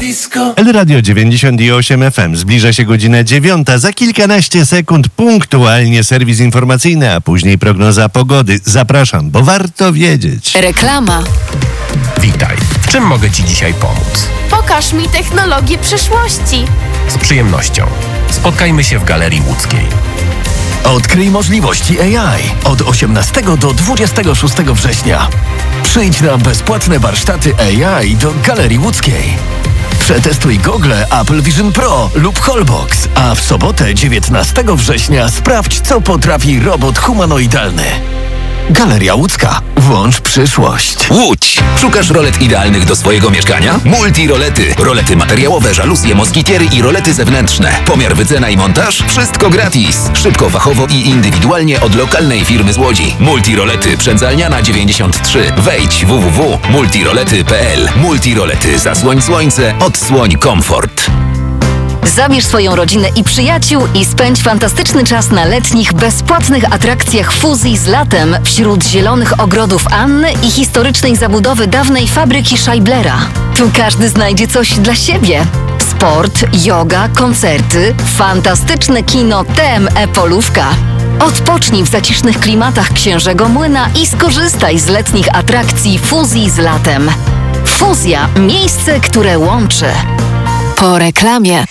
El Radio 98 FM. Zbliża się godzina 9. Za kilkanaście sekund punktualnie serwis informacyjny, a później prognoza pogody. Zapraszam, bo warto wiedzieć. Reklama. Witaj. W czym mogę Ci dzisiaj pomóc? Pokaż mi technologię przyszłości. Z przyjemnością. Spotkajmy się w Galerii Łódzkiej. Odkryj możliwości AI od 18 do 26 września. Przyjdź na bezpłatne warsztaty AI do Galerii Łódzkiej. Przetestuj gogle Apple Vision Pro lub Holbox, a w sobotę 19 września sprawdź, co potrafi robot humanoidalny. Galeria Łódzka. Włącz przyszłość. Łódź! Szukasz rolet idealnych do swojego mieszkania? Multirolety. Rolety materiałowe, żaluzje, moskitiery i rolety zewnętrzne. Pomiar, wycena i montaż? Wszystko gratis. Szybko, fachowo i indywidualnie od lokalnej firmy z Łodzi. Multirolety. Przędzalniana 93. Wejdź www.multirolety.pl. Multirolety. Zasłoń słońce, odsłoń komfort. Zabierz swoją rodzinę i przyjaciół i spędź fantastyczny czas na letnich, bezpłatnych atrakcjach fuzji z latem wśród zielonych ogrodów Anny i historycznej zabudowy dawnej fabryki Scheiblera. Tu każdy znajdzie coś dla siebie. Sport, yoga, koncerty, fantastyczne kino TME Polówka. Odpocznij w zacisznych klimatach Księżego Młyna i skorzystaj z letnich atrakcji fuzji z latem. Fuzja – miejsce, które łączy. Po reklamie.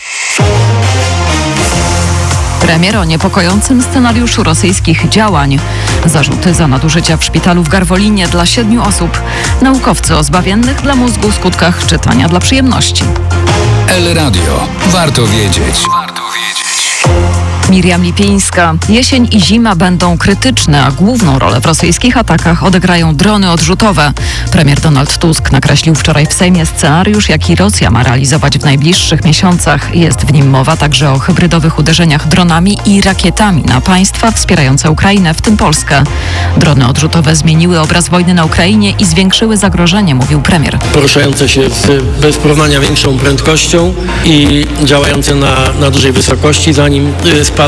Premier o niepokojącym scenariuszu rosyjskich działań. Zarzuty za nadużycia w szpitalu w Garwolinie dla 7 osób. Naukowcy o zbawiennych dla mózgu skutkach czytania dla przyjemności. El Radio. Warto wiedzieć. Miriam Lipińska. Jesień i zima będą krytyczne, a główną rolę w rosyjskich atakach odegrają drony odrzutowe. Premier Donald Tusk nakreślił wczoraj w Sejmie scenariusz, jaki Rosja ma realizować w najbliższych miesiącach. Jest w nim mowa także o hybrydowych uderzeniach dronami i rakietami na państwa wspierające Ukrainę, w tym Polskę. Drony odrzutowe zmieniły obraz wojny na Ukrainie i zwiększyły zagrożenie, mówił premier. Poruszające się bez porównania większą prędkością i działające na dużej wysokości, zanim spadną,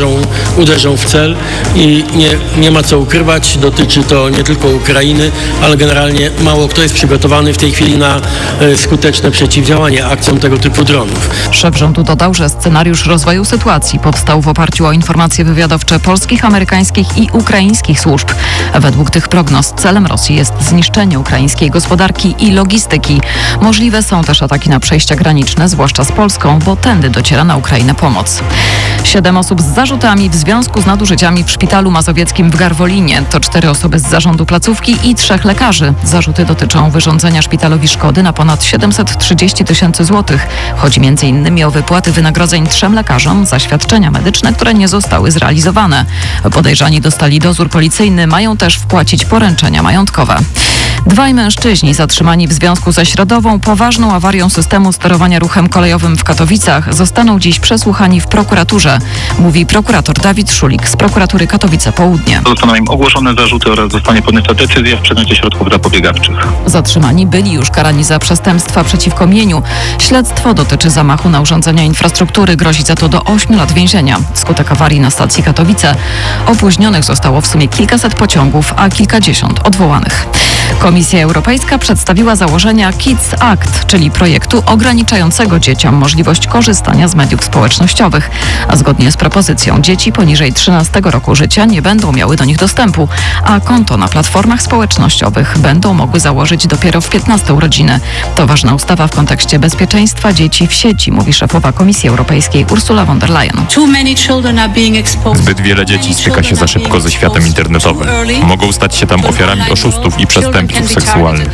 uderzą w cel i nie ma co ukrywać, dotyczy to nie tylko Ukrainy, ale generalnie mało kto jest przygotowany w tej chwili na skuteczne przeciwdziałanie akcjom tego typu dronów. Szef rządu dodał, że scenariusz rozwoju sytuacji powstał w oparciu o informacje wywiadowcze polskich, amerykańskich i ukraińskich służb. Według tych prognoz celem Rosji jest zniszczenie ukraińskiej gospodarki i logistyki. Możliwe są też ataki na przejścia graniczne, zwłaszcza z Polską, bo tędy dociera na Ukrainę pomoc. 7 osób z zarzutami w związku z nadużyciami w szpitalu mazowieckim w Garwolinie. To 4 osoby z zarządu placówki i 3 lekarzy. Zarzuty dotyczą wyrządzenia szpitalowi szkody na ponad 730 tysięcy złotych. Chodzi m.in. o wypłaty wynagrodzeń 3 lekarzom za świadczenia medyczne, które nie zostały zrealizowane. Podejrzani dostali dozór policyjny, mają też wpłacić poręczenia majątkowe. 2 mężczyźni zatrzymani w związku ze środową poważną awarią systemu sterowania ruchem kolejowym w Katowicach zostaną dziś przesłuchani w prokuraturze, mówi prokurator Dawid Szulik z prokuratury Katowice Południe. Zostaną im ogłoszone zarzuty oraz zostanie podjęta decyzja w przedmiocie środków zapobiegawczych. Zatrzymani byli już karani za przestępstwa przeciwko mieniu. Śledztwo dotyczy zamachu na urządzenia infrastruktury. Grozi za to do 8 lat więzienia. Wskutek awarii na stacji Katowice opóźnionych zostało w sumie kilkaset pociągów, a kilkadziesiąt odwołanych. Komisja Europejska przedstawiła założenia Kids Act, czyli projektu ograniczającego dzieciom możliwość korzystania z mediów społecznościowych. A zgodnie z propozycją dzieci poniżej 13 roku życia nie będą miały do nich dostępu, a konto na platformach społecznościowych będą mogły założyć dopiero w 15 urodziny. To ważna ustawa w kontekście bezpieczeństwa dzieci w sieci, mówi szefowa Komisji Europejskiej Ursula von der Leyen. Zbyt wiele dzieci styka się za szybko ze światem internetowym. Mogą stać się tam ofiarami oszustów i przestępców seksualnych.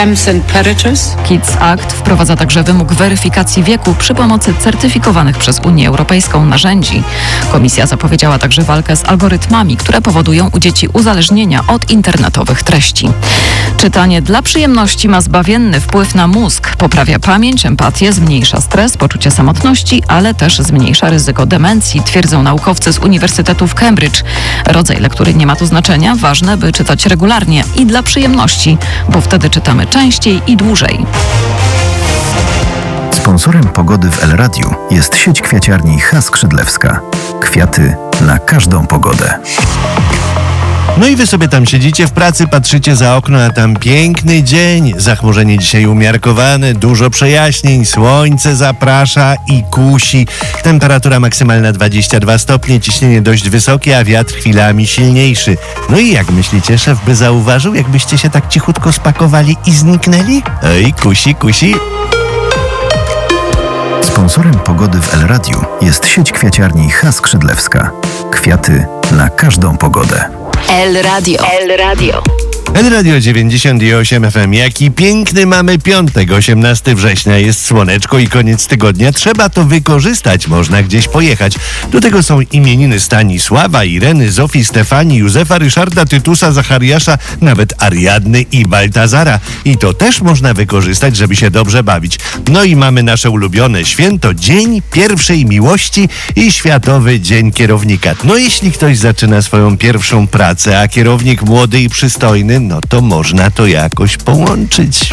Kids Act wprowadza także wymóg weryfikacji wieku przy pomocy certyfikowanych przez Unię Europejską narzędzi. Komisja zapowiedziała także walkę z algorytmami, które powodują u dzieci uzależnienia od internetowych treści. Czytanie dla przyjemności ma zbawienny wpływ na mózg. Poprawia pamięć, empatię, zmniejsza stres, poczucie samotności, ale też zmniejsza ryzyko demencji, twierdzą naukowcy z Uniwersytetu w Cambridge. Rodzaj lektury nie ma tu znaczenia, ważne by czytać regularnie i dla przyjemności, bo wtedy czytamy częściej i dłużej. Sponsorem pogody w El Radiu jest sieć kwiaciarni H. Skrzydlewska. Kwiaty na każdą pogodę. No i wy sobie tam siedzicie w pracy, patrzycie za okno, a tam piękny dzień. Zachmurzenie dzisiaj umiarkowane, dużo przejaśnień, słońce zaprasza i kusi. Temperatura maksymalna 22 stopnie, ciśnienie dość wysokie, a wiatr chwilami silniejszy. No i jak myślicie, szef by zauważył, jakbyście się tak cichutko spakowali i zniknęli? Ej, kusi, kusi. Sponsorem pogody w El Radiu jest sieć kwiaciarni H. Skrzydlewska. Kwiaty na każdą pogodę. El Radio. El Radio. El Radio 98 FM. Jaki piękny mamy piątek, 18 września. Jest słoneczko i koniec tygodnia. Trzeba to wykorzystać, można gdzieś pojechać. Do tego są imieniny Stanisława, Ireny, Zofii, Stefanii, Józefa, Ryszarda, Tytusa, Zachariasza, nawet Ariadny i Baltazara. I to też można wykorzystać, żeby się dobrze bawić. No i mamy nasze ulubione święto, Dzień Pierwszej Miłości i Światowy Dzień Kierownika. No jeśli ktoś zaczyna swoją pierwszą pracę, a kierownik młody i przystojny, no to można to jakoś połączyć.